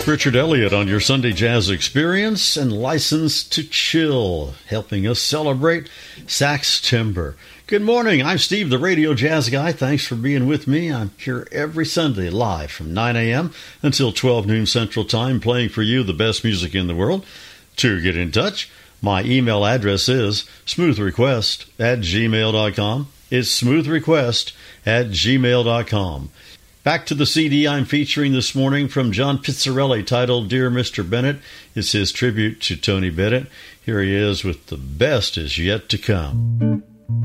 Richard Elliott on your Sunday Jazz Experience and Licensed to Chill, helping us celebrate Sax Timber. Good morning, I'm Steve, the Radio Jazz Guy. Thanks for being with me. I'm here every Sunday live from 9 a.m. until 12 noon Central Time, playing for you the best music in the world. To get in touch, my email address is smoothrequest@gmail.com. It's smoothrequest@gmail.com. Back to the CD I'm featuring this morning from John Pizzarelli, titled Dear Mr. Bennett. It's his tribute to Tony Bennett. Here he is with The Best Is Yet to Come.